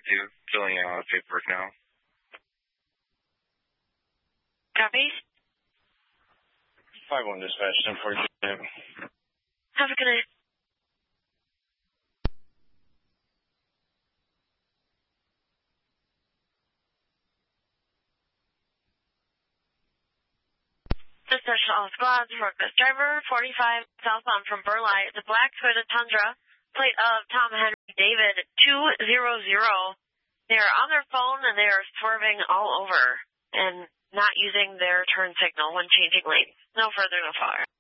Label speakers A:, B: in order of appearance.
A: with you. Filling out paperwork now.
B: Copy.
A: 5-1 dispatch, 1042.
B: Have a good night. Dispatch to all squads, forklift driver, 45 southbound from Burleigh. It's a black Toyota Tundra, plate of Tom Henry David 200. They are on their phone and they are swerving all over and not using their turn signal when changing lanes. No further, no farther.